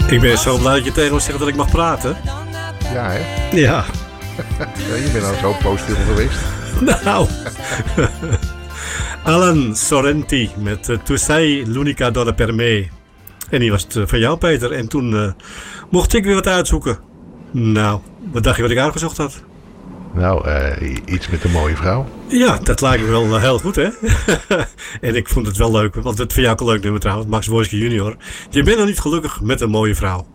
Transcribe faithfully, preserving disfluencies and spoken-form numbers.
Ik ben zo blij dat je tegen me zegt dat ik mag praten. Ja, hè? Ja. Ja, je bent al zo positief geweest. Nou. Alan Sorrenti met uh, Tu sei l'unica donna per me. En die was het uh, van jou, Peter. En toen uh, mocht ik weer wat uitzoeken. Nou, wat dacht je wat ik uitgezocht had? Nou, uh, iets met een mooie vrouw. Ja, dat lijkt me wel uh, heel goed, hè? En ik vond het wel leuk, want het vind jij ook een leuk nummer trouwens. Max Wojcicki junior. Je bent nog niet gelukkig met een mooie vrouw.